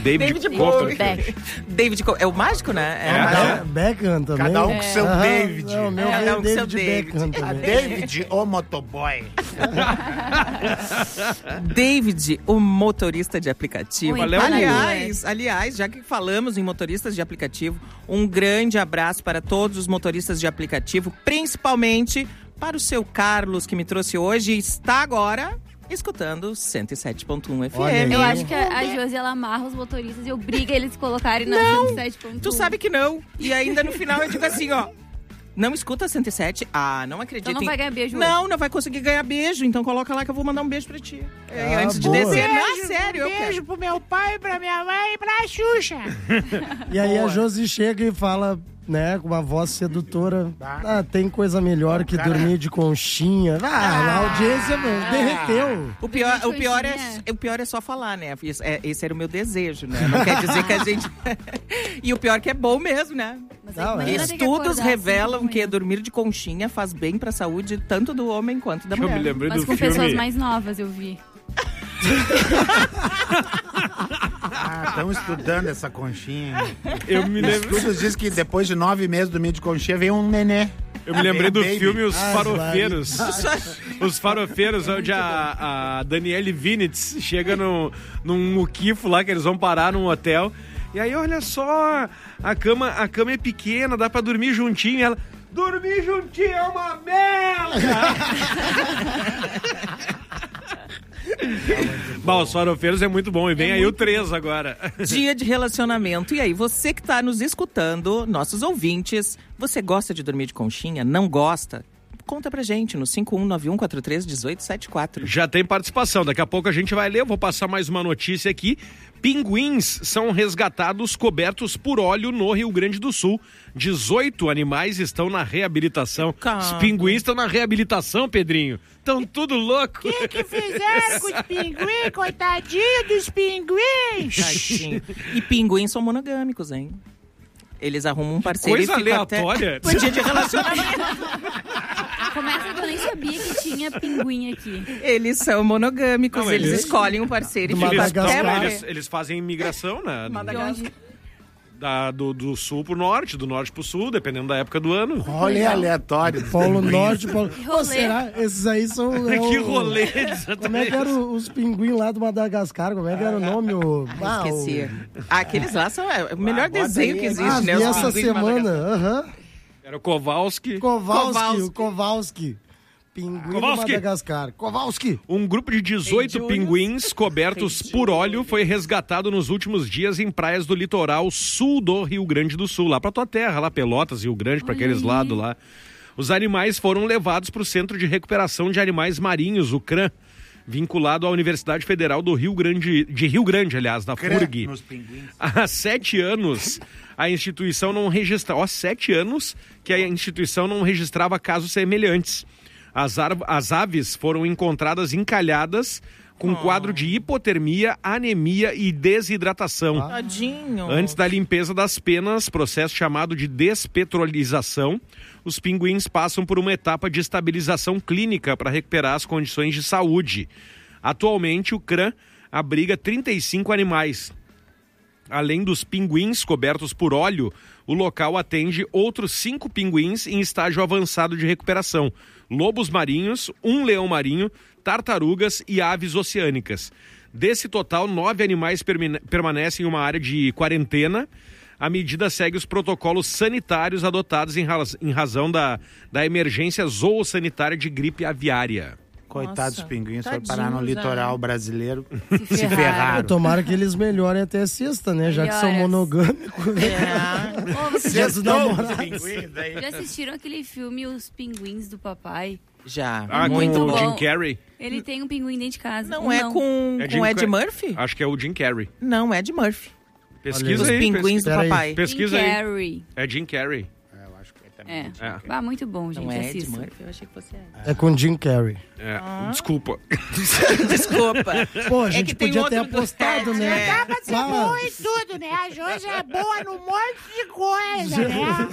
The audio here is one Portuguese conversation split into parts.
David Copperfield. David é o mágico, né? Beckham também. Cada um com seu David. O meu Cada um com seu David Beckham também. David, o motoboy. David, o motorista de aplicativo. Oi, Aliás, já que falamos em motoristas de aplicativo, um grande abraço para todos os motoristas de aplicativo, principalmente para o seu Carlos, que me trouxe hoje e está agora escutando 107.1 FM. Olha aí. Eu acho que a Josi, ela amarra os motoristas e obriga eles a se colocarem na 107.1. Tu sabe que não. E ainda no final eu digo assim, ó. Não escuta 107? Ah, não acredito. Então não vai ganhar beijo Não vai conseguir ganhar beijo. Então coloca lá que eu vou mandar um beijo pra ti. Antes de boa. descer. Não, sério. Beijo pro meu pai, pra minha mãe e pra Xuxa. E aí a Josi chega e fala, né, com uma voz sedutora, tem coisa melhor que dormir de conchinha. A audiência derreteu. O pior é só falar, né? Esse era o meu desejo, né? Não quer dizer que a gente... E o pior é que é bom mesmo, né? Estudos revelam que dormir de conchinha faz bem pra saúde tanto do homem quanto da mulher. Eu me lembrei Mas do com filme... pessoas mais novas, eu vi. Estão estudando essa conchinha. Eu me lembro. Estudos dizem que depois de 9 meses dormir de conchinha vem um nenê. Eu me lembrei do Baby. filme Os Farofeiros. Os Farofeiros, onde a Danielle Vinitz chega num muquifo lá, que eles vão parar num hotel. E aí, olha só, a cama é pequena, dá pra dormir juntinho. E ela, dormir juntinho é uma merda! Bom, os Farofeiros é muito bom. E vem aí o 3 agora. Dia de relacionamento. E aí, você que tá nos escutando, nossos ouvintes, você gosta de dormir de conchinha? Não gosta? Conta pra gente no 5191431874. Já tem participação, daqui a pouco a gente vai ler. Eu vou passar mais uma notícia aqui. Pinguins são resgatados cobertos por óleo no Rio Grande do Sul. 18 animais estão na reabilitação. Os pinguins estão na reabilitação, Pedrinho. Estão tudo louco. O que fizeram com os pinguins? Coitadinho dos pinguins. Tadinho. E pinguins são monogâmicos, hein? Eles arrumam um parceiro Coisa e ficam aleatória. até... Dia de relacionamento. Começa que eu nem sabia que tinha pinguim aqui. Eles são monogâmicos, Não, eles escolhem um parceiro e ficam até morrer. Eles fazem migração, né? Madagascar. Do sul pro norte, do norte pro sul, dependendo da época do ano. Rolê aleatório. Polo Norte, Polo... rolê. Será? Esses aí são... Que rolê, Como é que eram os pinguins lá do Madagascar? Como é que era o nome? Esqueci. Aqueles lá são o melhor desenho que existe, né? E Os essa pinguins de semana, Madagascar. Era o Kowalski. o Kowalski. Pinguim do Madagascar. Kowalski. Um grupo de 18 pinguins cobertos por óleo foi resgatado nos últimos dias em praias do litoral sul do Rio Grande do Sul, lá pra tua terra, lá Pelotas, Rio Grande, pra aqueles lados lá. Os animais foram levados pro Centro de Recuperação de Animais Marinhos, o CRAM, vinculado à Universidade Federal do Rio Grande, da FURG. Há 7 anos, a instituição não registrava... 7 anos que a instituição não registrava casos semelhantes. As aves foram encontradas encalhadas com quadro de hipotermia, anemia e desidratação. Tadinho. Antes da limpeza das penas, processo chamado de despetrolização, os pinguins passam por uma etapa de estabilização clínica para recuperar as condições de saúde. Atualmente, o CRAM abriga 35 animais. Além dos pinguins cobertos por óleo, o local atende outros 5 pinguins em estágio avançado de recuperação, lobos marinhos, um leão marinho, tartarugas e aves oceânicas. Desse total, 9 animais permanecem em uma área de quarentena. A medida segue os protocolos sanitários adotados em razão da emergência zoossanitária de gripe aviária. Coitados dos pinguins, foram tadinhos, parar no litoral brasileiro. Se ferraram. Tomara que eles melhorem até sexta, né? Já que são monogâmicos. Ô, vocês Dia dos namorados. já assistiram aquele filme Os Pinguins do Papai? Já. Muito com o bom. Jim Carrey. Ele tem um pinguim dentro de casa. Não é com Ed Murphy? Acho que é o Jim Carrey. Não, Ed Murphy. Pesquisa Os aí. pinguins do Pera aí. papai. Pesquisa Jim aí. Carrey. É Jim Carrey. Eu acho que É. É. Ah, muito bom, gente. Não é Ed Assistam. Murphy, eu achei que fosse Ed. É com Jim Carrey. Desculpa. Desculpa. Pô, a É gente que tem podia ter outro do- apostado, né? Dá pra ser Ah, boa em tudo, né? A Josi é boa num monte de coisa, né?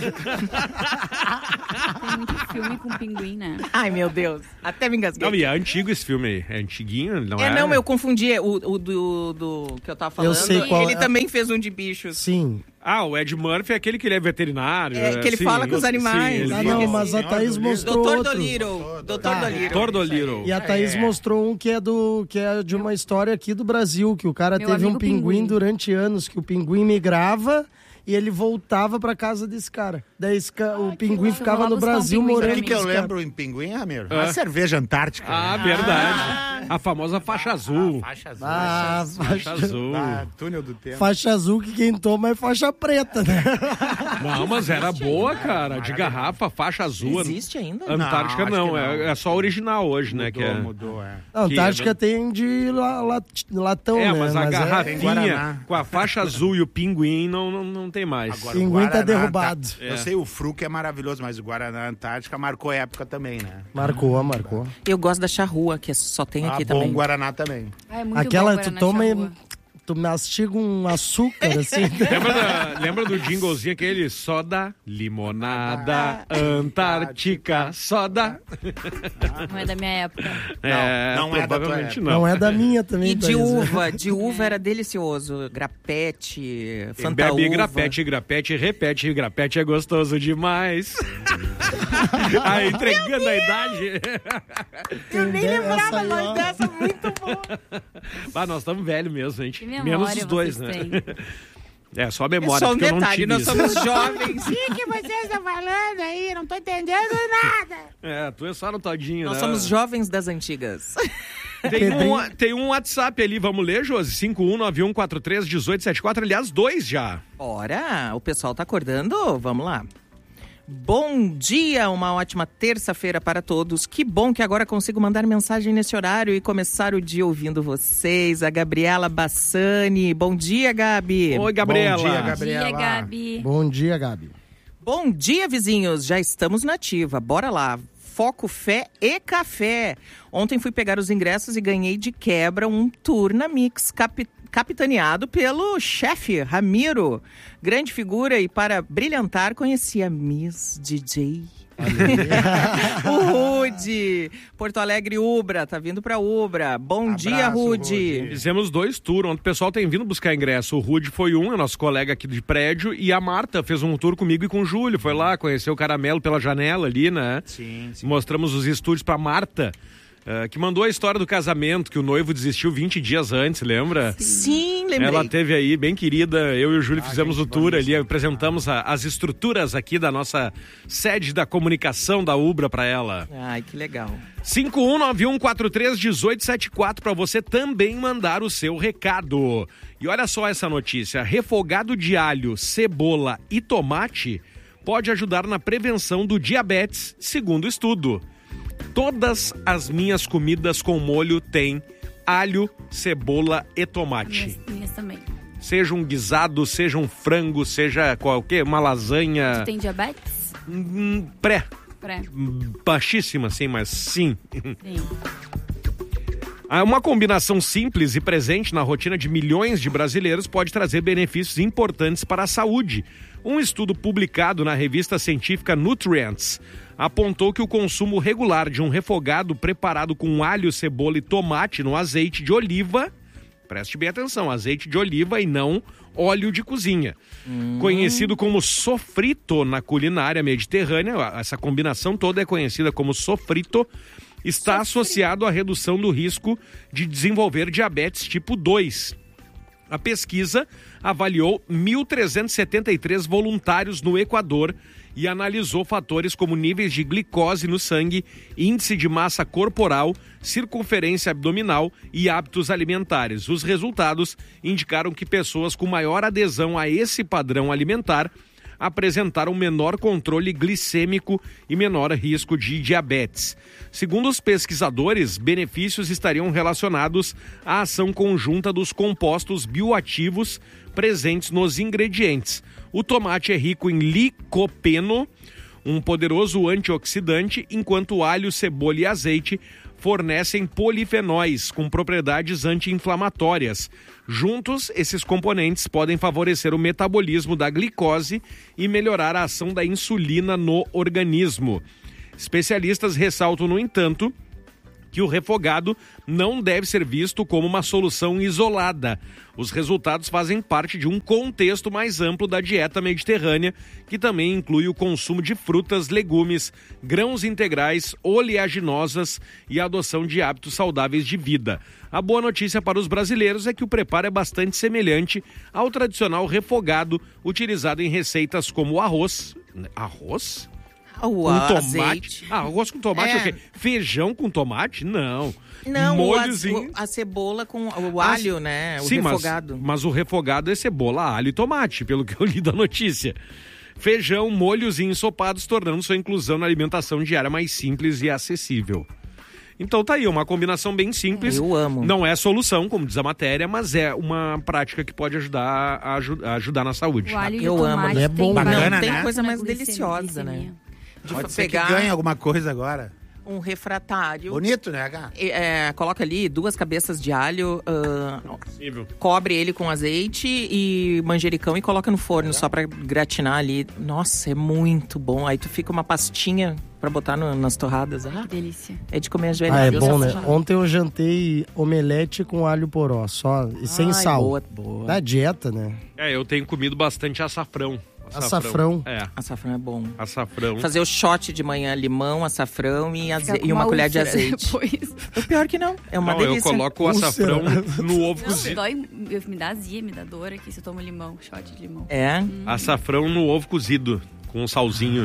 Tem muito filme com pinguim, né? Ai, meu Deus. Até me engasguei. Não, e é antigo esse filme aí. É antiguinho, não é? Não, eu confundi o do que eu tava falando. sei qual Ele é. também fez um de bichos. Sim. Ah, o Ed Murphy é aquele que ele é veterinário. Que ele sim, fala com os animais. Sim, ele Ah, fala- não, mas a Thaís mostrou Doutor outro. Dolittle. Doutor Dolittle. Doutor Dolittle. E a Thaís mostrou um que é de uma história aqui do Brasil, que o cara Meu teve um amigo pinguim pinguim. durante anos, que o pinguim migrava e ele voltava pra casa desse cara. Daí o pinguim louco. ficava Eu vou no lá buscar um Brasil pinguim pra morando O mim. que eu com esse cara. lembro em pinguim, Ramiro? A cerveja antártica. Ah, né? verdade. A famosa faixa azul. Faixa azul. Ah, Faixa azul. Ah, túnel do tempo. faixa azul que quem toma é faixa preta, né? Não, mas era boa, cara. De garrafa, faixa azul. Existe ainda? Antártica Não, não, acho que não. é só original hoje, né? Que é... Mudou, é. A Antártica tem de latão, né? mas a Tem garrafinha Guaraná. com a faixa azul e o pinguim não tem mais. Agora, Pinguim o tá Guaraná derrubado. Eu sei o Fruc é maravilhoso, mas o Guaraná Antártica marcou época também, né? Marcou. Eu gosto da charrua, que só tem aqui bom também. Guaraná também. Ah, é muito Aquela bom, tu Guaraná toma Charrua. tu mastiga um açúcar, assim. Lembra do jinglezinho aquele? Soda, limonada, Antártica, soda. Não é da minha época. Não é da tua provavelmente época. Não é da minha também, E de Thaís. de uva era delicioso. Grapete, Bebe fantaúva. grapete, repete, grapete é gostoso demais. Aí, entregando a idade. Eu nem lembrava aí, mais ó. dessa, muito bom. Ah, nós estamos velhos mesmo, gente. Que memória Menos os dois, né? vocês têm. É, só a É memória, só um porque eu não detalhe, tive nós isso. somos jovens. O que vocês estão falando aí? Não tô entendendo nada. É, tu é só no todinho, Nós né? somos jovens das antigas. Tem um WhatsApp ali, vamos ler, Josi? 5191431874, aliás, 2 já. Ora, o pessoal tá acordando? Vamos lá. Bom dia, uma ótima terça-feira para todos. Que bom que agora consigo mandar mensagem nesse horário e começar o dia ouvindo vocês. A Gabriela Bassani. Bom dia, Gabi. Oi, Gabriela. Bom dia, Bom Gabriela. dia, Gabi. Bom dia, Gabi. Bom dia, vizinhos. Já estamos na ativa. Bora lá. Foco, fé e café. Ontem fui pegar os ingressos e ganhei de quebra um tour na Mix, capitaneado pelo chefe Ramiro. Grande figura, e para brilhantar conheci a Miss DJ. O Rude. Porto Alegre, Ubra. Tá vindo pra Ubra. Bom dia, Rude. Fizemos 2 tours, onde o pessoal tem vindo buscar ingresso. O Rude foi é nosso colega aqui de prédio, e a Marta fez um tour comigo e com o Júlio. Foi lá, conheceu o Caramelo pela janela ali, né? Sim. Mostramos os estúdios pra Marta, que mandou a história do casamento, que o noivo desistiu 20 dias antes, lembra? Sim, lembrei. Ela teve aí, bem querida, eu e o Júlio fizemos o tour ali, apresentamos as estruturas aqui da nossa sede da comunicação da Ubra pra ela. Ai, que legal. 5191431874 para você também mandar o seu recado. E olha só essa notícia: refogado de alho, cebola e tomate pode ajudar na prevenção do diabetes, segundo estudo. Todas as minhas comidas com molho têm alho, cebola e tomate. Minhas também. Seja um guisado, seja um frango, seja qualquer, uma lasanha. Tu tem diabetes? Pré. Pré. Baixíssima, sim, mas sim. Sim. Uma combinação simples e presente na rotina de milhões de brasileiros pode trazer benefícios importantes para a saúde. Um estudo publicado na revista científica Nutrients apontou que o consumo regular de um refogado preparado com alho, cebola e tomate no azeite de oliva, preste bem atenção, azeite de oliva e não óleo de cozinha, conhecido como sofrito na culinária mediterrânea, essa combinação toda é conhecida como sofrito, está associado à redução do risco de desenvolver diabetes tipo 2. A pesquisa avaliou 1.373 voluntários no Equador e analisou fatores como níveis de glicose no sangue, índice de massa corporal, circunferência abdominal e hábitos alimentares. Os resultados indicaram que pessoas com maior adesão a esse padrão alimentar apresentaram menor controle glicêmico e menor risco de diabetes. Segundo os pesquisadores, benefícios estariam relacionados à ação conjunta dos compostos bioativos presentes nos ingredientes. O tomate é rico em licopeno, um poderoso antioxidante, enquanto o alho, cebola e azeite fornecem polifenóis com propriedades anti-inflamatórias. Juntos, esses componentes podem favorecer o metabolismo da glicose e melhorar a ação da insulina no organismo. Especialistas ressaltam, no entanto, que o refogado não deve ser visto como uma solução isolada. Os resultados fazem parte de um contexto mais amplo da dieta mediterrânea, que também inclui o consumo de frutas, legumes, grãos integrais, oleaginosas e a adoção de hábitos saudáveis de vida. A boa notícia para os brasileiros é que o preparo é bastante semelhante ao tradicional refogado utilizado em receitas como o arroz. Arroz? O com tomate. azeite. Arroz com tomate, o quê? Feijão com tomate? Não. Não, molhozinho. a cebola com o alho, né? O sim, refogado. Mas o refogado é cebola, alho e tomate, pelo que eu li da notícia. Feijão, molhos e ensopados, tornando sua inclusão na alimentação diária mais simples e acessível. Então tá aí, uma combinação bem simples. Eu amo. Não é solução, como diz a matéria, mas é uma prática que pode ajudar a ajudar na saúde. O alho e Eu o amo. tomate É bom, tem bacana, Não tem né? coisa mais glicemia. deliciosa, né? De Pode ser que pegar ganhe alguma coisa agora. um refratário. Bonito, né, cara? Coloca ali 2 cabeças de alho, Possível. cobre ele com azeite e manjericão e coloca no forno só pra gratinar ali. Nossa, é muito bom. Aí tu fica uma pastinha pra botar nas torradas. Que delícia. É de comer as Ah, é velhas. bom, né? Ontem eu jantei omelete com alho poró, só, e sem sal. Boa, boa. Da dieta, né? Eu tenho comido bastante açafrão. Açafrão. Açafrão é bom. Açafrão. Fazer o shot de manhã, limão, açafrão Fica e com uma colher de úlcera azeite. depois. O pior que não, é uma Não, delícia. eu coloco o açafrão no ovo Não, cozido. me dá azia, me dá dor aqui se eu tomo limão, shot de limão. É? Açafrão no ovo cozido, com um salzinho.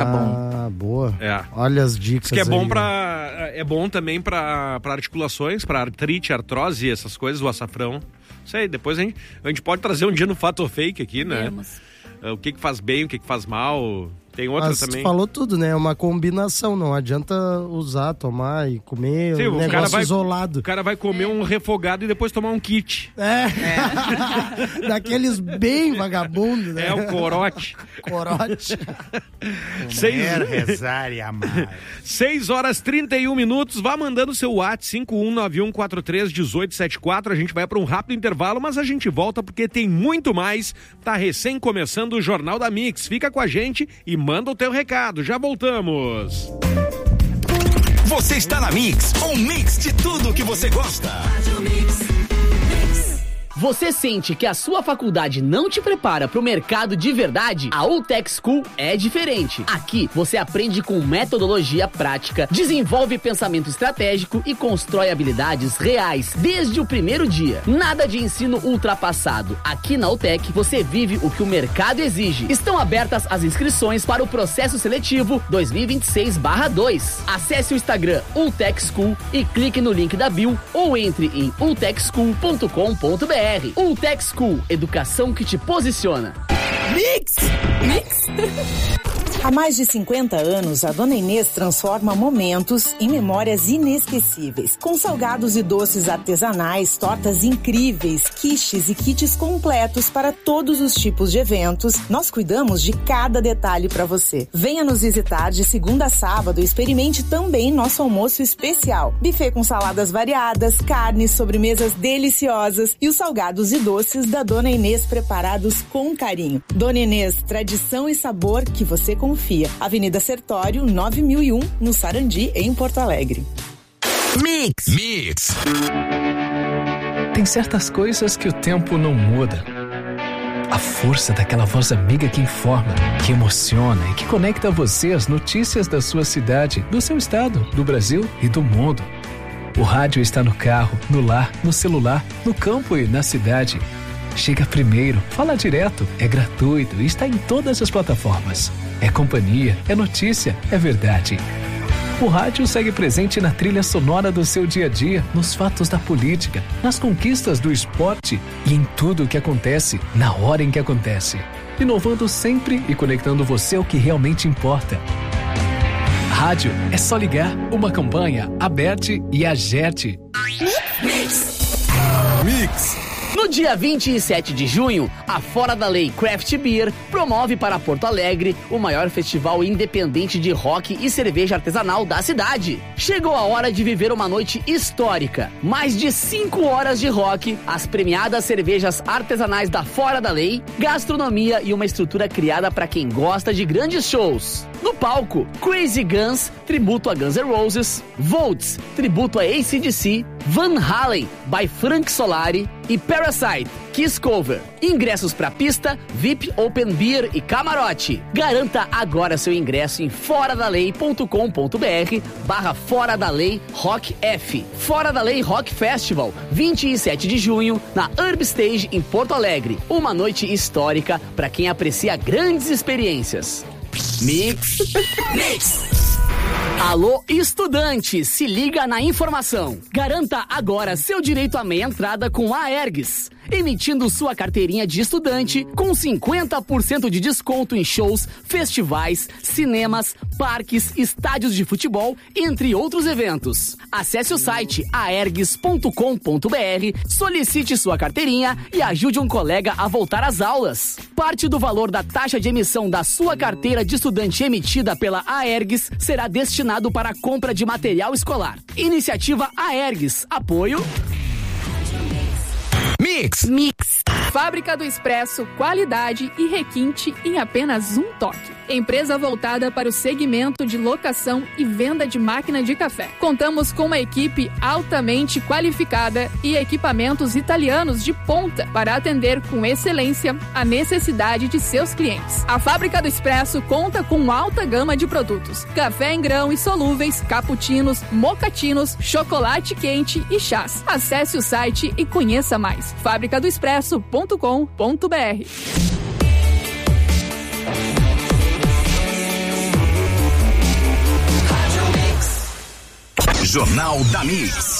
Ah, boa. É. Olha as dicas. Isso que é bom aí, é bom também pra articulações, pra artrite, artrose, essas coisas, o açafrão. Isso aí, depois a gente pode trazer um dia no Fato ou Fake aqui, né? Podemos. O que faz bem, o que faz mal. Tem outra Mas também. tu falou tudo, né? É uma combinação, não adianta usar, tomar e comer Sim, um negócio isolado. O cara vai comer um refogado e depois tomar um kit. Daqueles bem vagabundos, né? É o corote. Corote. Comer, rezar e amar. 6h31. Vá mandando seu WhatsApp 5191431874. A gente vai para um rápido intervalo, mas a gente volta porque tem muito mais. Tá recém começando o Jornal da Mix. Fica com a gente e manda o teu recado. Já voltamos. Você está na Mix, um mix de tudo que você gosta. Você sente que a sua faculdade não te prepara para o mercado de verdade? A UTEC School é diferente. Aqui você aprende com metodologia prática, desenvolve pensamento estratégico e constrói habilidades reais desde o primeiro dia. Nada de ensino ultrapassado. Aqui na UTEC você vive o que o mercado exige. Estão abertas as inscrições para o processo seletivo 2026/2. Acesse o Instagram UTEC School e clique no link da bio ou entre em utecschool.com.br. UTEC School, educação que te posiciona. Mix! Há mais de 50 anos, a Dona Inês transforma momentos em memórias inesquecíveis. Com salgados e doces artesanais, tortas incríveis, quiches e kits completos para todos os tipos de eventos, nós cuidamos de cada detalhe para você. Venha nos visitar de segunda a sábado e experimente também nosso almoço especial. Buffet com saladas variadas, carnes, sobremesas deliciosas e os salgados e doces da Dona Inês preparados com carinho. Dona Inês, tradição e sabor que você confia. Avenida Sertório, 9001, no Sarandi, em Porto Alegre. Mix. Tem certas coisas que o tempo não muda. A força daquela voz amiga que informa, que emociona e que conecta você às notícias da sua cidade, do seu estado, do Brasil e do mundo. O rádio está no carro, no lar, no celular, no campo e na cidade. Chega primeiro, fala direto, é gratuito e está em todas as plataformas. É companhia, é notícia, é verdade. O rádio segue presente na trilha sonora do seu dia a dia, nos fatos da política, nas conquistas do esporte e em tudo o que acontece, na hora em que acontece. Inovando sempre e conectando você ao que realmente importa. Rádio é só ligar, uma campanha, Aberte e Agerte. Mix. No No dia 27 de junho, a Fora da Lei Craft Beer promove para Porto Alegre o maior festival independente de rock e cerveja artesanal da cidade. Chegou a hora de viver uma noite histórica. Mais de 5 horas de rock, as premiadas cervejas artesanais da Fora da Lei, gastronomia e uma estrutura criada para quem gosta de grandes shows. No palco, Crazy Guns, tributo a Guns N' Roses, Volts, tributo a AC/DC, Van Halen, by Frank Solari e Parasite, Kiss Cover. Ingressos para pista, VIP, Open Beer e camarote. Garanta agora seu ingresso em foradalei.com.br/Fora da Lei Rock F. Fora da Lei Rock Festival, 27 de junho, na Herb Stage em Porto Alegre. Uma noite histórica para quem aprecia grandes experiências. Mix. Alô, estudante, se liga na informação. Garanta agora seu direito à meia entrada com a Aergs, emitindo sua carteirinha de estudante com 50% de desconto em shows, festivais, cinemas, parques, estádios de futebol, entre outros eventos. Acesse o site aergs.com.br, solicite sua carteirinha e ajude um colega a voltar às aulas. Parte do valor da taxa de emissão da sua carteira de estudante emitida pela Aergs será destinado para a compra de material escolar. Iniciativa Aergs. Apoio Mix. Fábrica do Expresso, qualidade e requinte em apenas um toque. Empresa voltada para o segmento de locação e venda de máquina de café. Contamos com uma equipe altamente qualificada e equipamentos italianos de ponta para atender com excelência a necessidade de seus clientes. A Fábrica do Expresso conta com alta gama de produtos: café em grão e solúveis, cappuccinos, mocatinos, chocolate quente e chás. Acesse o site e conheça mais. fabricadoexpresso.com.br. Jornal da Mix.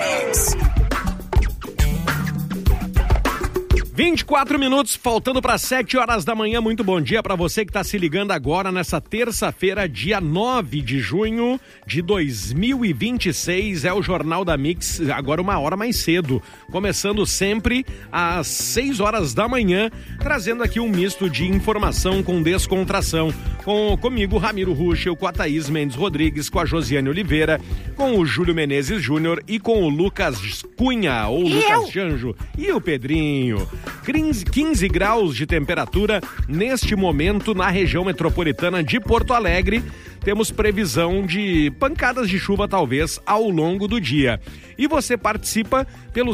24 minutos, faltando para 7 horas da manhã. Muito bom dia para você que está se ligando agora nessa terça-feira, dia 9 de junho de 2026. É o Jornal da Mix, agora uma hora mais cedo. Começando sempre às 6 horas da manhã, trazendo aqui um misto de informação com descontração. Comigo, Ramiro Ruschel, com a Thaís Mendes Rodrigues, com a Josiane Oliveira, com o Júlio Menezes Júnior e com o Lucas Cunha, ou Lucas Chanjo, e o Pedrinho. 15 graus de temperatura neste momento na região metropolitana de Porto Alegre. Temos previsão de pancadas de chuva talvez ao longo do dia. E você participa pelo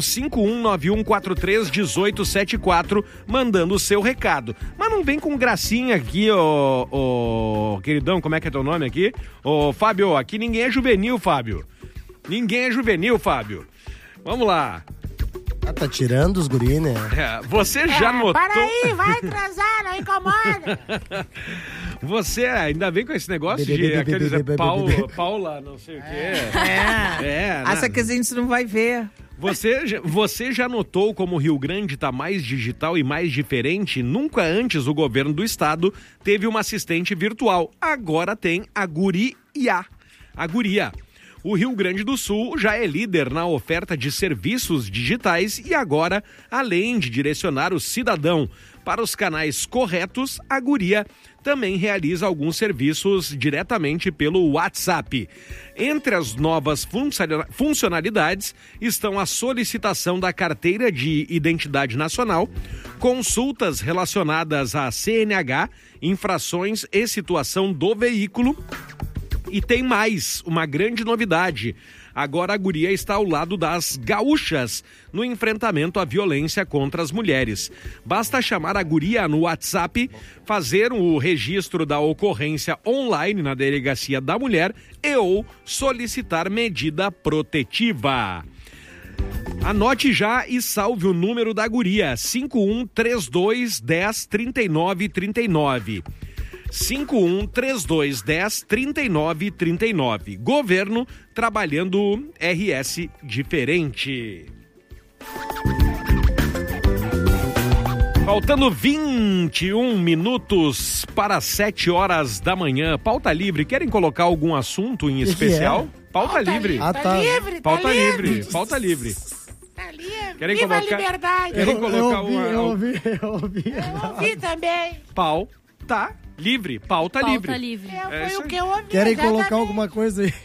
5191431874, mandando o seu recado. Mas não vem com gracinha aqui, ô queridão, como é que é teu nome aqui? Ô Fábio, aqui ninguém é juvenil, Fábio. Ninguém é juvenil, Fábio. Vamos lá. Tá tirando os guri, né? Você já notou... Para aí, vai transar, não incomoda. Você ainda vem com esse negócio de aqueles Paula, não sei o quê. Acha que a gente não vai ver. Você já notou como o Rio Grande está mais digital e mais diferente? Nunca antes o governo do estado teve uma assistente virtual. Agora tem a Guria. A Guria. O Rio Grande do Sul já é líder na oferta de serviços digitais e agora, além de direcionar o cidadão para os canais corretos, a Guria também realiza alguns serviços diretamente pelo WhatsApp. Entre as novas funcionalidades estão a solicitação da carteira de identidade nacional, consultas relacionadas à CNH, infrações e situação do veículo. E tem mais, uma grande novidade. Agora a Guria está ao lado das gaúchas no enfrentamento à violência contra as mulheres. Basta chamar a Guria no WhatsApp, fazer o registro da ocorrência online na Delegacia da Mulher e ou solicitar medida protetiva. Anote já e salve o número da Guria, 5132103939. 5132103939. Governo trabalhando RS diferente. Faltando 21 minutos para 7 horas da manhã. Pauta livre. Querem colocar algum assunto em especial? Pauta livre. Tá livre. Pauta livre. Pauta livre. Tá livre. Querem Viva colocar... a liberdade! Querem colocar Eu ouvi. Eu ouvi também. Pau tá livre. Pau tá livre. Pauta livre. É Foi isso o aí. que eu ouvi. Querem exatamente. colocar alguma coisa aí?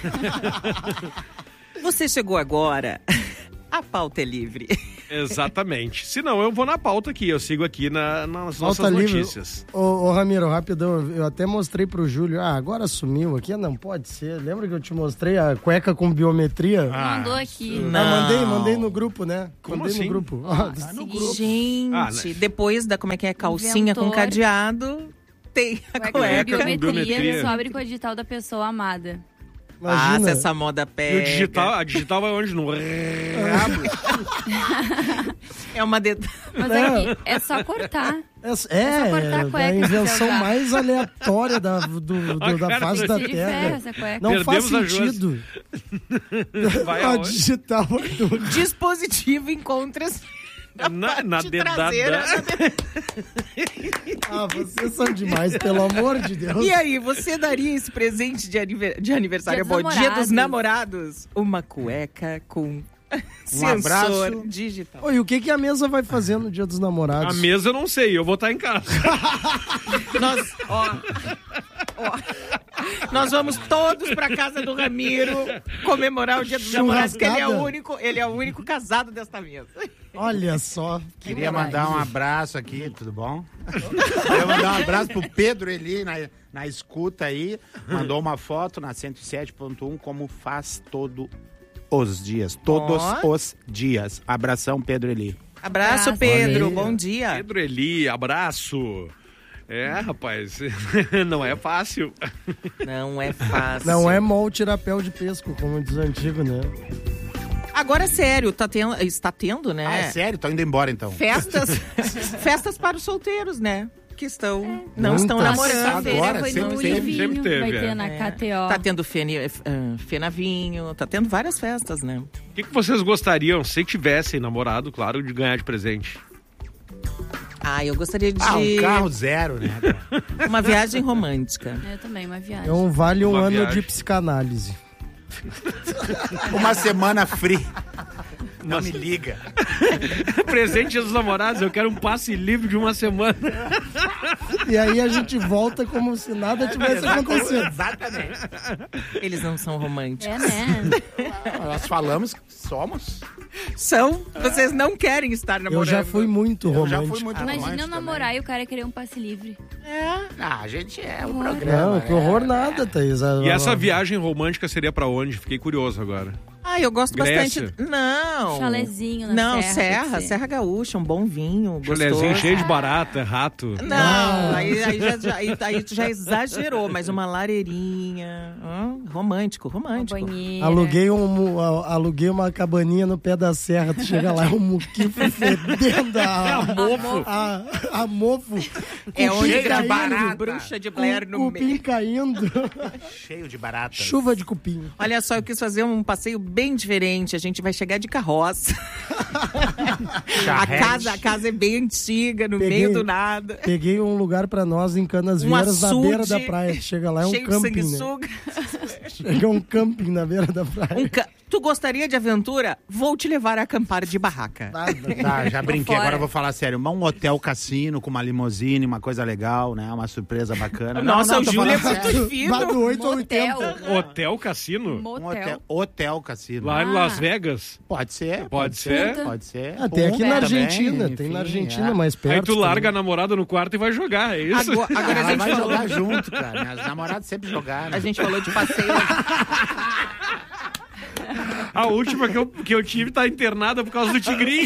Você chegou agora. A pauta é livre. Exatamente. Se não, eu vou na pauta aqui. Eu sigo aqui nas nossas Pauta livre. notícias. Ô, Ramiro, rapidão, eu até mostrei pro Júlio. Agora sumiu aqui? Não pode ser. Lembra que eu te mostrei a cueca com biometria? Mandou aqui. Mandei no grupo, né? Como mandei assim? no grupo. No grupo. Gente, depois da, como é que é, calcinha com Inventor. cadeado, tem a Cueca cueca. com biometria, biometria. só abre com a digital da pessoa amada. Passa essa moda pega. E o digital, a digital vai onde? No rabo. É uma Mas aqui, é só cortar. É, só cortar a cueca a invenção pra mais aleatória da face da de Terra. ferro essa cueca. Não faz Perdemos a Josi. sentido. Vai A aonde? digital. dispositivo encontra-se Na dedada. Vocês são demais, pelo amor de Deus. E aí, você daria esse presente de aniversário, Dia dos Dia dos Namorados. Namorados? Uma cueca com abraço. sensor digital. Oi, o que a mesa vai fazer no Dia dos Namorados? A mesa eu não sei, eu vou estar em casa. Nós vamos todos pra casa do Ramiro comemorar o Dia dos Namorados, que ele é o único casado desta mesa. Olha só. Queria mandar um abraço aqui, tudo bom? Queria mandar um abraço pro Pedro Eli, na escuta aí. Mandou uma foto na 107.1, como faz todos os dias. Todos os dias. Abração, Pedro Eli. Abraço, Pedro. Bom dia. Pedro Eli, abraço. Rapaz, não é fácil. Não é fácil. Não é mol tirapéu de pesco, como diz o antigo, né? Agora, sério, está tendo, né? É sério? Tô indo embora, então. Festas para os solteiros, né? Que não estão Muitas. namorando. Agora, Foi no sempre Livinho, teve, vai ter na KTO. Tá tendo Fenavinho, tá tendo várias festas, né? O que vocês gostariam, se tivessem namorado, claro, de ganhar de presente? Eu gostaria de... um carro zero, né? Uma viagem romântica. Eu também, uma viagem. É vale um Uma ano viagem. de psicanálise. Uma semana free. Não me liga. Presente dos namorados, eu quero um passe livre de uma semana. E aí a gente volta como se nada tivesse acontecido. Exatamente. Eles não são românticos. né? Nós falamos que somos. Vocês não querem estar namorando. Eu já fui muito Eu já romântico. fui muito Imagina eu romântico namorar e o cara querer um passe livre. A gente é o programa. Não, que horror nada, Thaís. E essa viagem romântica seria pra onde? Fiquei curioso agora. Eu gosto Grécia. bastante. Não. Chalezinho na serra. pode ser. Serra Gaúcha, um bom vinho, Chalezinho gostoso. cheio de barata, rato. Não, aí tu já exagerou, mas uma lareirinha. Romântico. Uma banheira. Aluguei uma cabaninha no pé da serra. Tu chega lá, é um muquifo fedendo a mofo. É onde cheio de gravou barata. Bruxa de Blair no Cupim meio. caindo. Cheio de barata. Chuva de cupim. Olha só, eu quis fazer um passeio bem diferente. A gente vai chegar de carroça. A casa é bem antiga, no meio do nada. Peguei um lugar pra nós em Canas Um Vieiras, na açude beira da praia. Chega lá, é um cheio de camping, né? sanguessuga. Chega um camping na beira da praia. Tu gostaria de aventura? Vou te levar a acampar de barraca. Tá, já brinquei. fora. Agora eu vou falar sério. Um hotel cassino com uma limusine, uma coisa legal, né? Uma surpresa bacana. Nossa, o tô Júlio é falando muito sério. fino. Do 8 ao 80. Hotel Cassino? Motel. Hotel cassino. Lá em Las Vegas? Pode ser. Pode ser? Pode ser. Tem aqui na Também, Argentina. enfim, Tem na Argentina mais perto. Aí tu larga a também. namorada no quarto e vai jogar, é isso? Agora a Ela gente vai falou... jogar junto, cara. As namoradas sempre jogaram. A gente falou de passeio. A última que eu tive tá internada por causa do tigrinho.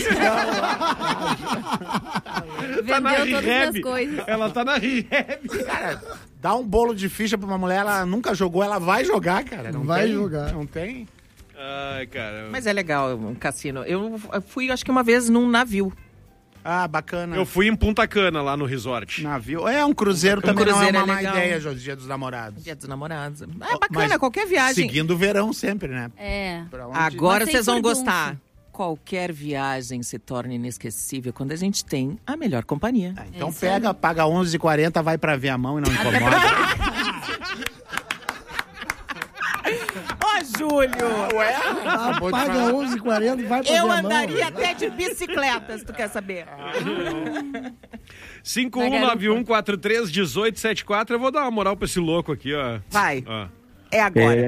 Tá na Vendeu todas rehab. as coisas. Ela tá na rehab. Cara, dá um bolo de ficha pra uma mulher, ela nunca jogou, ela vai jogar, cara. Não Vai tem, jogar. Não tem. Ai, cara. Mas é legal um cassino. Eu fui, acho que uma vez, num navio. Ah, bacana. Eu fui em Punta Cana, lá no resort. Navio. É, um cruzeiro também cruzeiro não é é uma má legal. ideia, Jô, Dia dos Namorados. Dia dos namorados. É bacana, Mas qualquer viagem. Seguindo o verão sempre, né? É. Pra onde- Agora Mas vocês sem vão furdunço. gostar. Qualquer viagem se torna inesquecível quando a gente tem a melhor companhia. Ah, então isso pega, paga 11,40, vai pra ver a mão e não incomoda. Ó, Júlio. Paga 11,40 e vai pra Eu Viamão. andaria até de bicicleta, se tu quer saber. 5191431874. Eu vou dar uma moral pra esse louco aqui, ó. Vai. Ó. É agora.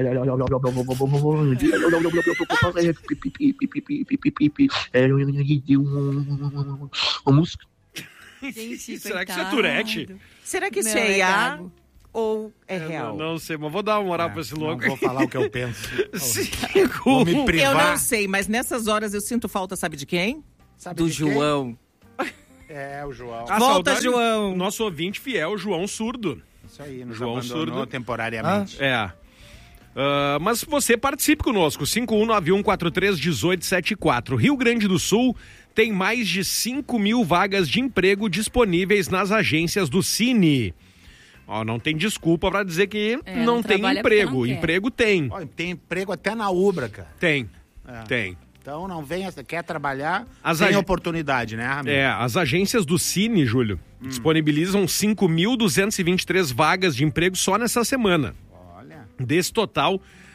Gente, Será que isso é coitado. Tourette? Será que isso Não, é é IA gago. ou é real? Não sei, mas vou dar uma moral pra esse louco. Não vou falar o que eu penso. Cinco. Vou me Eu privar. não sei, mas nessas horas eu sinto falta, sabe de quem? Sabe Do de quem? João. É, o João. A Volta, saudade- João. Nosso ouvinte fiel, João Surdo. Isso aí, nos João abandonou Surdo. temporariamente. É. Mas você participe conosco, 5191431874. Rio Grande do Sul tem mais de 5.000 vagas de emprego disponíveis nas agências do Cine. Ó, não tem desculpa pra dizer que não tem trabalha emprego. porque não quer. Emprego tem. Ó, tem emprego até na Ubra, cara. Tem. É. Tem. Então não venha, quer trabalhar, As tem ag- oportunidade, né, Ramiro? As agências do Cine, Júlio, disponibilizam 5.223 vagas de emprego só nessa semana. Olha. Desse total,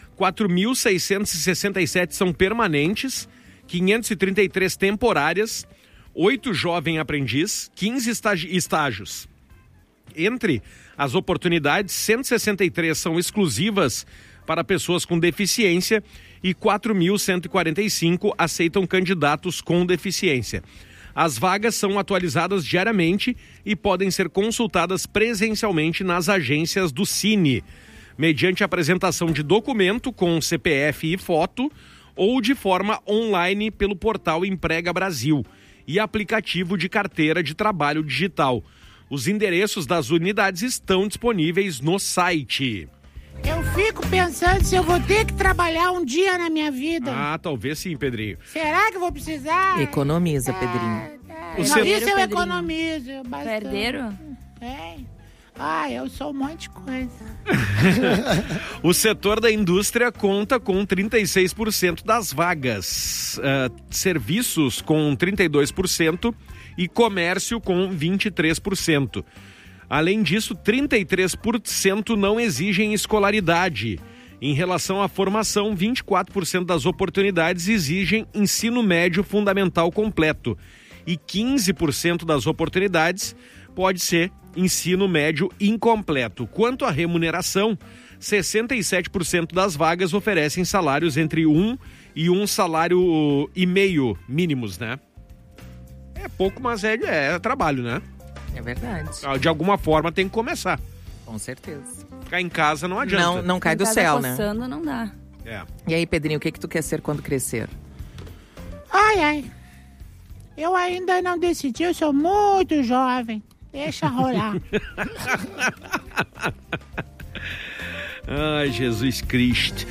4.667 são permanentes, 533 temporárias, 8 jovem aprendiz, 15 estágios. Entre as oportunidades, 163 são exclusivas para pessoas com deficiência e 4.145 aceitam candidatos com deficiência. As vagas são atualizadas diariamente e podem ser consultadas presencialmente nas agências do Cine, mediante apresentação de documento com CPF e foto ou de forma online pelo portal Emprega Brasil e aplicativo de carteira de trabalho digital. Os endereços das unidades estão disponíveis no site. Eu fico pensando se eu vou ter que trabalhar um dia na minha vida. Ah, talvez sim, Pedrinho. Será que eu vou precisar? Economiza, Pedrinho. O Não, setor- isso eu Pedrinho. economizo bastante. Herdeiro? É. Eu sou um monte de coisa. O setor da indústria conta com 36% das vagas, serviços com 32% e comércio com 23%. Além disso, 33% não exigem escolaridade. Em relação à formação, 24% das oportunidades exigem ensino médio fundamental completo e 15% das oportunidades pode ser ensino médio incompleto. Quanto à remuneração, 67% das vagas oferecem salários entre 1 e 1,5 salário mínimos, né? É pouco, mas é trabalho, né? É verdade. De alguma forma tem que começar. Com certeza. Ficar em casa não adianta. Não cai do Casa céu, né? coçando, não dá. É. E aí, Pedrinho, o que tu quer ser quando crescer? Ai. Eu ainda não decidi, eu sou muito jovem. Deixa rolar. Ai, Jesus Cristo.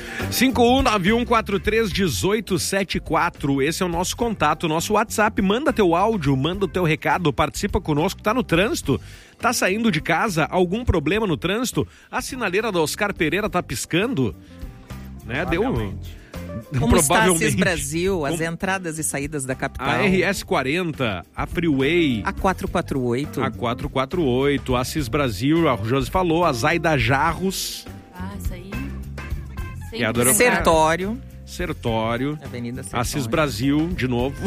5191431874. Esse é o nosso contato, nosso WhatsApp. Manda teu áudio, manda o teu recado, participa conosco. Tá no trânsito? Tá saindo de casa? Algum problema no trânsito? A sinaleira da Oscar Pereira tá piscando? Né? Deu Como está provavelmente. Assis Brasil, as entradas e saídas da capital? A RS40, a Freeway, A 448. a 448, a Assis Brasil, a Josi falou, a Zaida Jarros, Ah, isso aí. E a dona- Sertório. Sertório, Avenida Sertório. Assis Brasil, de novo.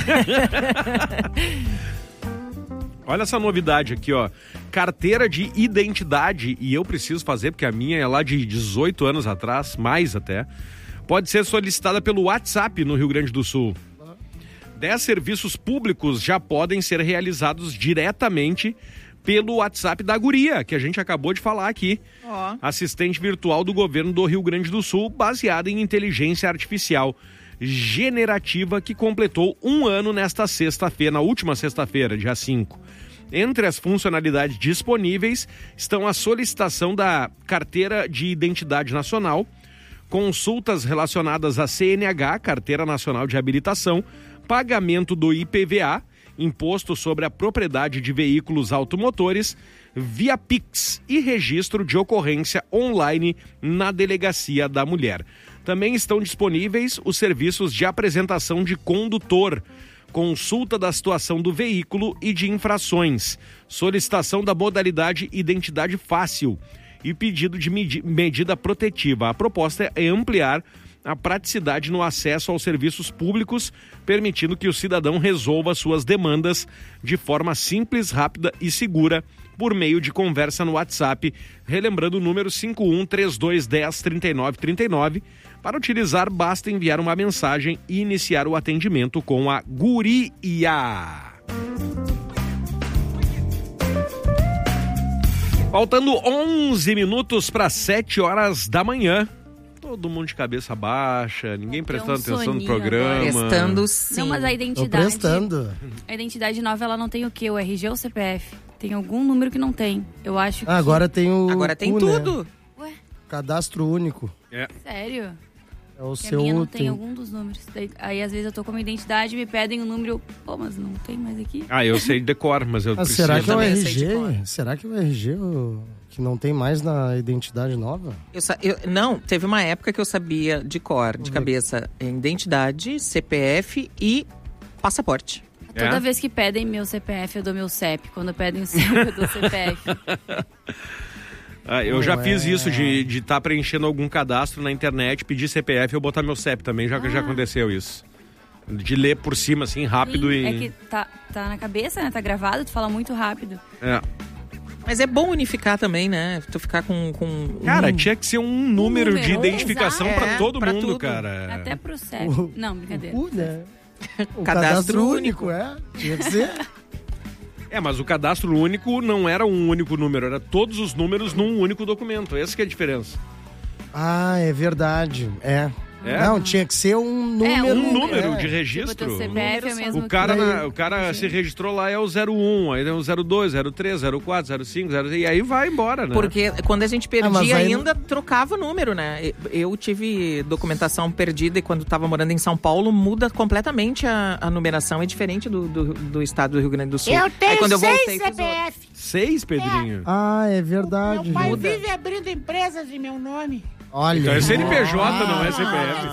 Olha essa novidade aqui, ó. Carteira de identidade, e eu preciso fazer, porque a minha é lá de 18 anos atrás, mais até. Pode ser solicitada pelo WhatsApp no Rio Grande do Sul. 10 serviços públicos já podem ser realizados diretamente pelo WhatsApp da Guria, que a gente acabou de falar aqui. Ó. Assistente virtual do governo do Rio Grande do Sul, baseada em inteligência artificial generativa, que completou 1 ano nesta sexta-feira, na última sexta-feira, dia 5. Entre as funcionalidades disponíveis estão a solicitação da Carteira de Identidade Nacional, consultas relacionadas à CNH, Carteira Nacional de Habilitação, pagamento do IPVA, Imposto sobre a Propriedade de Veículos Automotores, via Pix e registro de ocorrência online na Delegacia da Mulher. Também estão disponíveis os serviços de apresentação de condutor, consulta da situação do veículo e de infrações, solicitação da modalidade Identidade Fácil e pedido de medida protetiva. A proposta é ampliar a praticidade no acesso aos serviços públicos, permitindo que o cidadão resolva suas demandas de forma simples, rápida e segura por meio de conversa no WhatsApp, relembrando o número 5132103939. Para utilizar, basta enviar uma mensagem e iniciar o atendimento com a Guria. Faltando 11 minutos para 7 horas da manhã. Todo mundo de cabeça baixa, ninguém prestando atenção no programa. Prestando sim. Não, mas a identidade... A identidade nova, ela não tem o quê? O RG ou o CPF? Tem algum número que não tem. Eu acho que... Agora tem o... Agora tem tudo. Né? Ué? Cadastro único. Sério? É o Porque seu... a minha não tem algum dos números. Aí, às vezes, eu tô com uma identidade e me pedem um número... Pô, mas não tem mais aqui. Eu sei de decor, mas eu preciso... Será que é o RG? Será que é o RG que não tem mais na identidade nova? Não, teve uma época que eu sabia de cor, de cabeça, identidade, CPF e passaporte. Toda vez que pedem meu CPF, eu dou meu CEP. Quando pedem o CEP, eu dou CPF. Eu já fiz isso de estar preenchendo algum cadastro na internet, pedir CPF e eu botar meu CEP também, já aconteceu isso. De ler por cima, assim, rápido. Sim, e... É que tá na cabeça, né? Tá gravado, tu fala muito rápido. Mas é bom unificar também, né? Tu ficar com Cara, tinha que ser um número de identificação pra todo mundo, tudo. cara. Até pro CEP. Não, brincadeira. Né? O cadastro único, tinha que ser. Mas o cadastro único não era um único número, era todos os números num único documento. Essa que é a diferença. É verdade. Não, tinha que ser um número. Um número de registro. Tipo, CPF é mesmo o cara se registrou lá, é o 01, aí é o 02, 03, 04, 05, 06, e aí vai embora, né? Porque quando a gente perdia ainda, trocava o número, né? Eu tive documentação perdida e quando estava morando em São Paulo, muda completamente a numeração, é diferente do estado do Rio Grande do Sul. Eu tenho aí, quando 6 CPF. 6, Pedrinho? É verdade. Meu pai vive abrindo empresas em meu nome. Olha. Então é CNPJ, não é CPF.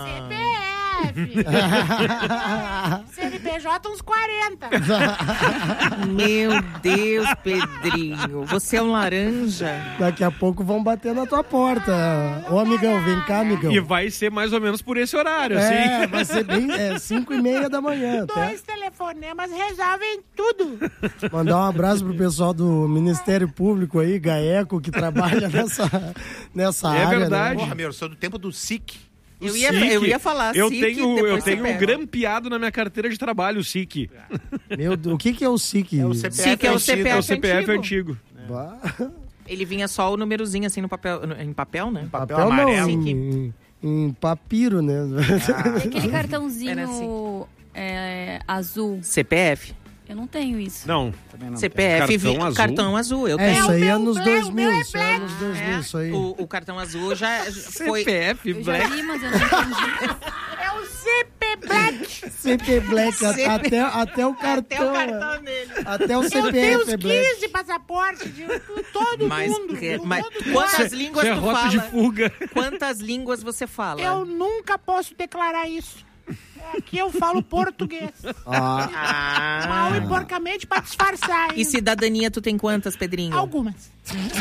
CNPJ uns 40. Meu Deus, Pedrinho, você é um laranja. Daqui a pouco vão bater na tua porta. Ô, amigão, vem cá, amigão. E vai ser mais ou menos por esse horário, assim. Vai ser bem 5:30 da manhã. 2 telefonemas resolvem tudo. Mandar um abraço pro pessoal do Ministério Público aí, GAECO, que trabalha nessa área. É verdade. Porra, meu, eu sou do tempo do SIC. Eu ia falar eu SIC, tenho grampeado na minha carteira de trabalho, o SIC. Meu Deus, o que é o SIC? É o CPF, SIC é o CPF, é o CPF antigo. Ele vinha só o númerozinho assim no papel, em papel, né? Papel amarelo. Em papiro, né? Aquele cartãozinho azul. CPF. Eu não tenho isso. Não. CPF, cartão azul. Eu tenho. Isso aí é nos 2000. Isso aí. O cartão azul já foi... CPF Eu já vi, mas eu não entendi. É o CP Black. CP Black, até o cartão. Até o cartão dele. Até o Eu CPF tenho uns Black. 15 passaportes de todo mundo. Mas quantas línguas tu rota fala? de fuga. Quantas línguas você fala? Eu nunca posso declarar isso. Aqui eu falo português. Mal e porcamente pra disfarçar. E cidadania tu tem quantas, Pedrinho? Algumas.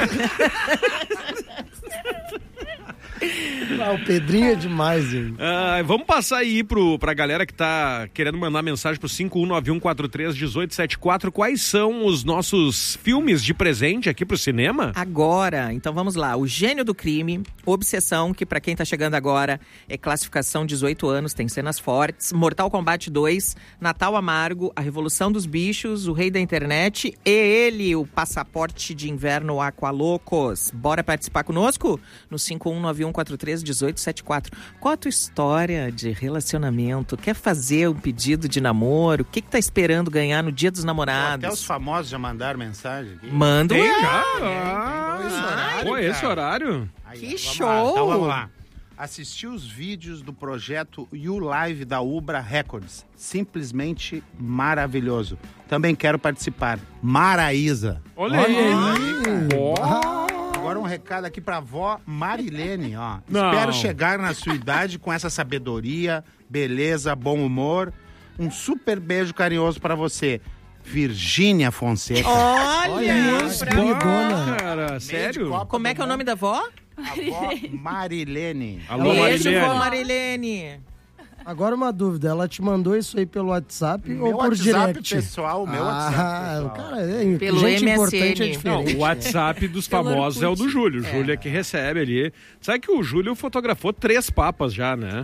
O Pedrinho é demais, hein? Vamos passar aí pra galera que tá querendo mandar mensagem pro 5191431874. Quais são os nossos filmes de presente aqui pro cinema? Agora, então vamos lá. O Gênio do Crime, Obsessão, que pra quem tá chegando agora é classificação 18 anos, tem cenas fortes. Mortal Kombat 2, Natal Amargo, A Revolução dos Bichos, O Rei da Internet e ele, o Passaporte de Inverno Aqualocos. Bora participar conosco? No 5191431874. Qual a tua história de relacionamento? Quer fazer um pedido de namoro? O que tá esperando ganhar no Dia dos Namorados? Até os famosos já mandaram mensagem aqui. Manda Tem já? Esse horário? Aí, Que vamos show! lá. Então vamos lá. Assisti os vídeos do projeto YouLive da Ubra Records. Simplesmente maravilhoso. Também quero participar. Maraísa. Olha aí. Agora um recado aqui pra vó Marilene, ó. Não. Espero chegar na sua idade com essa sabedoria, beleza, bom humor. Um super beijo carinhoso pra você, Virgínia Fonseca. Olha! Queridona. Cara, sério? Como é que é o nome da vó? Avó Marilene. Alô, Beijo, Marilene. vó Marilene. Agora uma dúvida, ela te mandou isso aí pelo WhatsApp Meu ou por WhatsApp direct? pessoal, meu WhatsApp pessoal. Cara, Pelo gente MSN. importante é Não, diferente. o WhatsApp dos famosos é o do Júlio. O Júlio é que recebe ali. Sabe que o Júlio fotografou 3 papas já, né?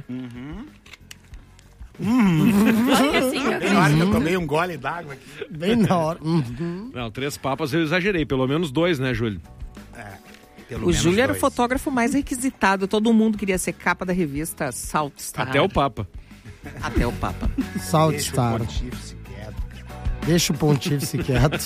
Bem na hora que eu tomei um gole d'água aqui. Bem na hora. Não, 3 papas eu exagerei. Pelo menos 2, né, Júlio? Pelo O menos Júlio era o 2. fotógrafo mais requisitado. Todo mundo queria ser capa da revista Salt Star. Até o Papa. Até o Papa. Salt Deixa Star. o pontífice quieto. Deixa o pontífice quieto.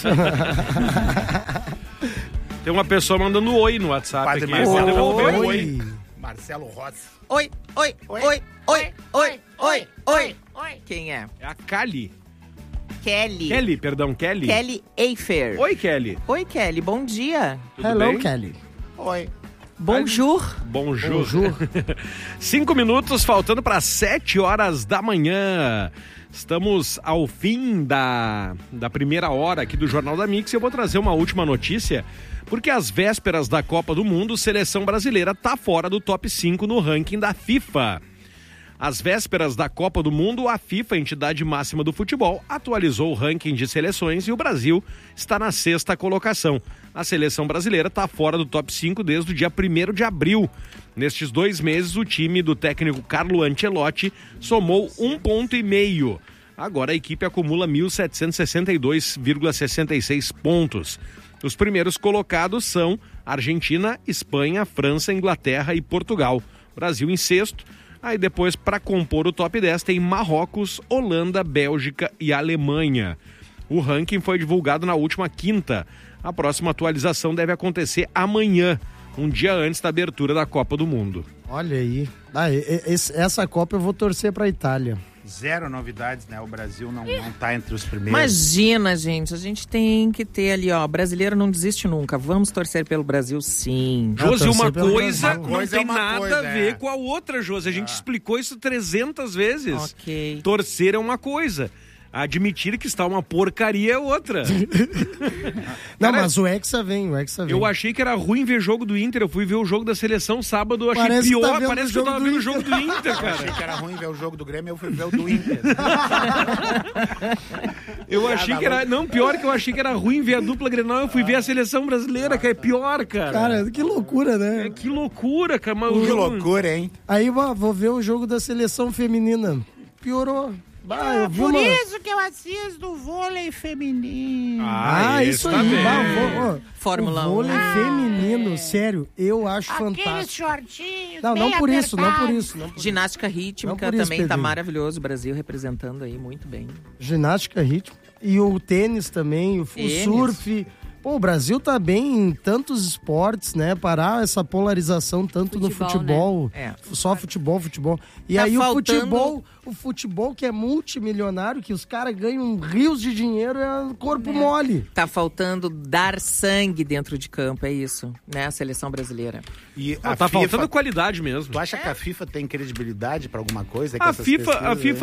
Tem uma pessoa mandando oi no WhatsApp Padre aqui. Marcelo. Vou devolver o Oi. Marcelo Rossi. Oi, oi, oi, oi, oi, oi, oi. Quem é? É a Kali. Kelly. Kelly, perdão, Kelly. Kelly Eifer. Oi, Kelly. Oi, Kelly. Bom dia. Tudo Hello, bem? Kelly. Oi. Bonjour. Bonjour. Bonjour. 5 minutos, faltando para 7 horas da manhã. Estamos ao fim da primeira hora aqui do Jornal da Mix. Eu vou trazer uma última notícia, porque às vésperas da Copa do Mundo, a seleção brasileira está fora do top 5 no ranking da FIFA. Às vésperas da Copa do Mundo, a FIFA, a entidade máxima do futebol, atualizou o ranking de seleções e o Brasil está na 6ª colocação. A seleção brasileira está fora do top 5 desde o dia 1º de abril. Nestes 2 meses, o time do técnico Carlo Ancelotti somou 1,5 ponto. Agora a equipe acumula 1.762,66 pontos. Os primeiros colocados são Argentina, Espanha, França, Inglaterra e Portugal. Brasil em 6º. Aí depois, para compor o top 10, tem Marrocos, Holanda, Bélgica e Alemanha. O ranking foi divulgado na última quinta. A próxima atualização deve acontecer amanhã, um dia antes da abertura da Copa do Mundo. Olha aí. Essa Copa eu vou torcer pra Itália. Zero novidades, né? O Brasil não tá entre os primeiros. Imagina, gente. A gente tem que ter ali, ó. Brasileiro não desiste nunca. Vamos torcer pelo Brasil, sim. Josi, uma torcer pelo coisa Brasil. não tem Uma nada coisa, a ver é. com a outra, Josi. A gente explicou isso 300 vezes. Ok. Torcer é uma coisa. Admitir que está uma porcaria é outra. Não, Cara, mas o Hexa vem. Eu achei que era ruim ver jogo do Inter. Eu fui ver o jogo da seleção sábado, eu achei Parece que pior. tá vendo Parece o que eu jogo tava do vendo o Inter. jogo do Inter, Eu achei cara. que era ruim ver o jogo do Grêmio, eu fui ver o do Inter. Eu achei que era... Não, pior que eu achei que era ruim ver a dupla Grenal. Eu fui ver a seleção brasileira, que é pior, cara. Cara, que loucura, né? Que loucura, cara. Mas Que o jogo... loucura, hein? Aí vou ver o jogo da seleção feminina. Piorou. Eu vi Por uma... isso que eu assisto vôlei feminino. Isso aí. também. Fórmula o 1. vôlei feminino, sério, eu acho Aqueles fantástico. shortinhos Não bem por isso, não por apertados. isso. Não por Ginástica Não rítmica por isso, também tá Pedrinho. maravilhoso. O Brasil representando aí muito bem. Ginástica ritmo. E o tênis também, o Tênis. surf. Pô, o Brasil tá bem em tantos esportes, né? Parar essa polarização tanto no futebol. Né? Só futebol. E Tá aí faltando- o futebol que é multimilionário, que os caras ganham rios de dinheiro, é corpo mole. Tá faltando dar sangue dentro de campo, é isso, né? A seleção brasileira. E Não, a tá FIFA, faltando qualidade mesmo. Tu acha que a FIFA tem credibilidade pra alguma coisa? Com A essas FIFA pesquisas?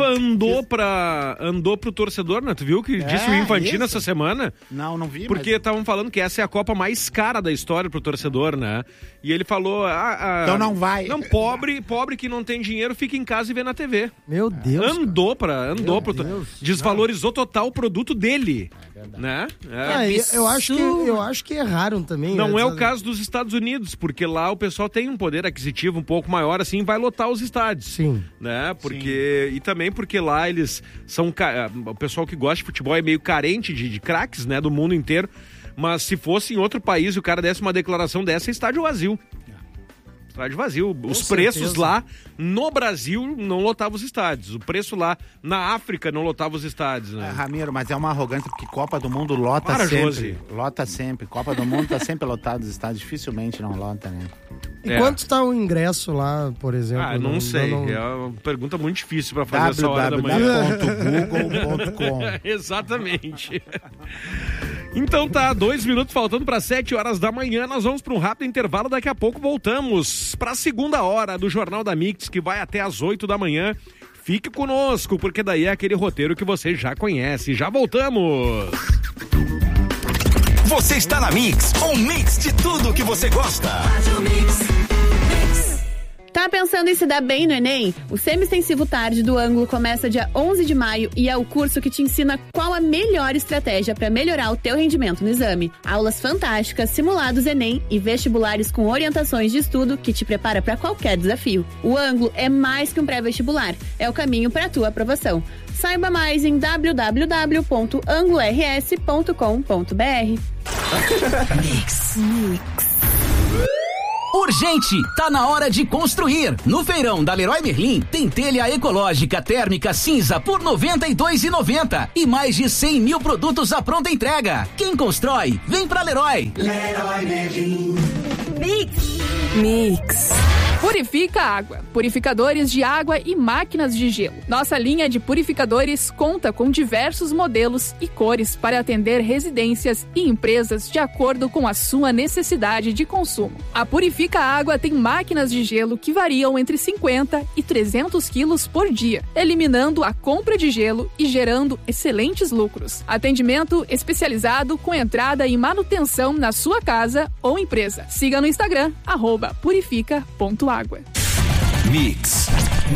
andou pro torcedor, né? Tu viu que disse o Infantino isso. essa semana? Não vi. Porque estavam falando que essa é a Copa mais cara da história pro torcedor, né? E ele falou... Então não vai. Não, pobre que não tem dinheiro, fica em casa e vê na TV. Meu Deus. Andou pro... Deus. Desvalorizou total o produto dele, né? Eu acho que erraram também. Não né? é o caso dos Estados Unidos, porque lá o pessoal tem um poder aquisitivo um pouco maior, assim, vai lotar os estádios. Sim. Né? Porque... E também porque lá eles são... O pessoal que gosta de futebol é meio carente de craques, né? Do mundo inteiro. Mas se fosse em outro país e o cara desse uma declaração dessa, é estádio vazio. Estádio vazio. Os preços lá no Brasil não lotavam os estádios. O preço lá na África não lotava os estádios, né? Ramiro, mas é uma arrogância, porque Copa do Mundo lota Para, sempre. Josi. Lota sempre. Copa do Mundo tá sempre lotado, os estádios dificilmente não lota, né? E quanto está o ingresso lá, por exemplo? Não sei. É uma pergunta muito difícil para fazer essa hora da manhã. www.google.com. Exatamente. Então tá, 2 minutos faltando para 7 horas da manhã. Nós vamos para um rápido intervalo. Daqui a pouco voltamos para a segunda hora do Jornal da Mix, que vai até às 8 da manhã. Fique conosco, porque daí é aquele roteiro que você já conhece. Já voltamos! Você está na Mix, um mix de tudo que você gosta. Tá pensando em se dar bem no Enem? O Semi-Extensivo Tarde do Ângulo começa dia 11 de maio e é o curso que te ensina qual a melhor estratégia para melhorar o teu rendimento no exame. Aulas fantásticas, simulados Enem e vestibulares com orientações de estudo que te prepara para qualquer desafio. O Ângulo é mais que um pré-vestibular, é o caminho para a tua aprovação. Saiba mais em www.anglo-rs.com.br. Mix. Urgente! Tá na hora de construir! No feirão da Leroy Merlin tem telha ecológica térmica cinza por R$ 92,90 e mais de 100 mil produtos à pronta entrega. Quem constrói, vem pra Leroy! Leroy Merlin. Mix. Purifica Água. Purificadores de água e máquinas de gelo. Nossa linha de purificadores conta com diversos modelos e cores para atender residências e empresas de acordo com a sua necessidade de consumo. A Purifica Água tem máquinas de gelo que variam entre 50 e 300 quilos por dia, eliminando a compra de gelo e gerando excelentes lucros. Atendimento especializado com entrada e manutenção na sua casa ou empresa. Siga no Instagram, @purifica.água. Mix.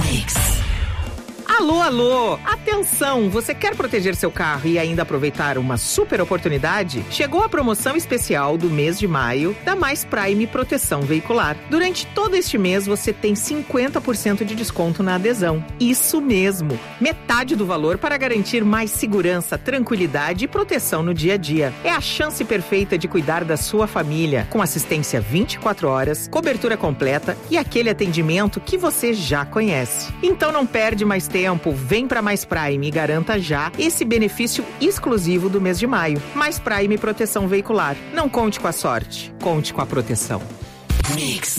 Alô, alô! Atenção! Você quer proteger seu carro e ainda aproveitar uma super oportunidade? Chegou a promoção especial do mês de maio da Mais Prime Proteção Veicular. Durante todo este mês você tem 50% de desconto na adesão. Isso mesmo! Metade do valor para garantir mais segurança, tranquilidade e proteção no dia a dia. É a chance perfeita de cuidar da sua família, com assistência 24 horas, cobertura completa e aquele atendimento que você já conhece. Então não perde mais tempo, vem para Mais Prime e garanta já esse benefício exclusivo do mês de maio. Mais Prime Proteção Veicular. Não conte com a sorte, conte com a proteção. Mix.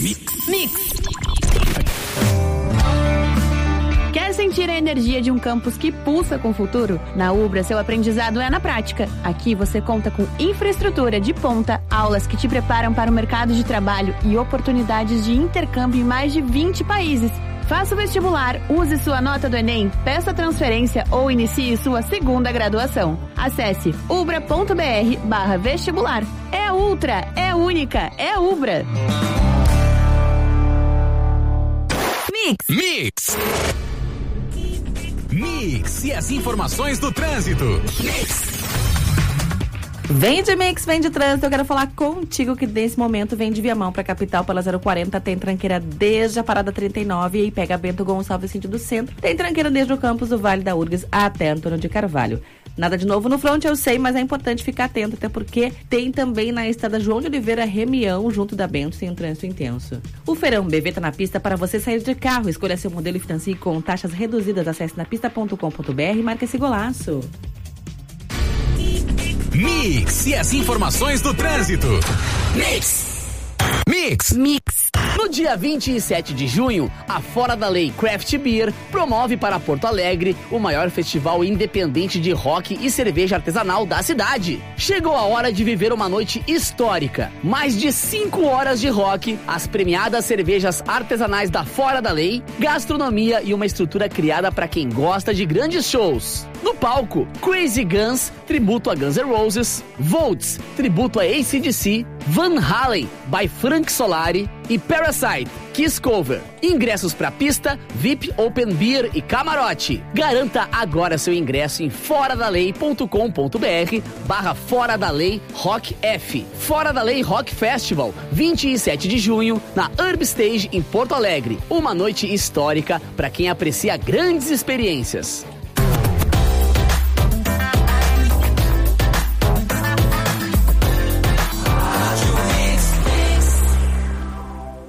Quer sentir a energia de um campus que pulsa com o futuro? Na Ubra, seu aprendizado é na prática. Aqui você conta com infraestrutura de ponta, aulas que te preparam para o mercado de trabalho e oportunidades de intercâmbio em mais de 20 países. Faça o vestibular, use sua nota do Enem, peça transferência ou inicie sua segunda graduação. Acesse ubra.br/vestibular. É ultra, é única, é Ubra. Mix e as informações do trânsito. Vem de Mix, vem de trânsito, eu quero falar contigo que nesse momento vem de Viamão pra capital pela 040, tem tranqueira desde a parada 39 e pega Bento Gonçalves sentido centro, tem tranqueira desde o campus do Vale da Urgues até Antônio de Carvalho. Nada de novo no front, eu sei, mas é importante ficar atento, até porque tem também na estrada João de Oliveira Remião, junto da Bento, sem um trânsito intenso. O Feirão BV tá na pista para você sair de carro, escolha seu modelo e financie com taxas reduzidas, acesse napista.com.br e marque esse golaço. Mix e as informações do trânsito. Mix. No dia 27 de junho, a Fora da Lei Craft Beer promove para Porto Alegre o maior festival independente de rock e cerveja artesanal da cidade. Chegou a hora de viver uma noite histórica. Mais de 5 horas de rock, as premiadas cervejas artesanais da Fora da Lei, gastronomia e uma estrutura criada para quem gosta de grandes shows. No palco, Crazy Guns, tributo a Guns N' Roses, Volts, tributo a AC/DC, Van Halen, by Frank Solari e Parasite, Kiss Cover. Ingressos pra pista, VIP, Open Beer e camarote. Garanta agora seu ingresso em foradalei.com.br/Fora da Lei Rock F. Fora da Lei Rock Festival, 27 de junho, na Herb Stage em Porto Alegre. Uma noite histórica para quem aprecia grandes experiências.